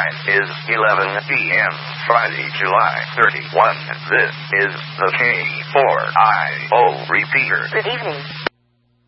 Time is 11 p.m. Friday, July 31. This is the K4IO repeater. Good evening.